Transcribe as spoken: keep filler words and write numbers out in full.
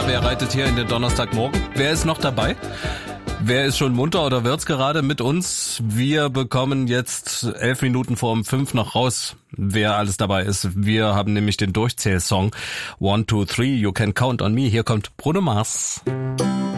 wer reitet hier in den Donnerstagmorgen? Wer ist noch dabei? Wer ist schon munter oder wird's gerade mit uns? Wir bekommen jetzt elf Minuten vor um fünf noch raus, wer alles dabei ist. Wir haben nämlich den Durchzählsong One, Two, Three, You Can Count on Me. Hier kommt Bruno Mars.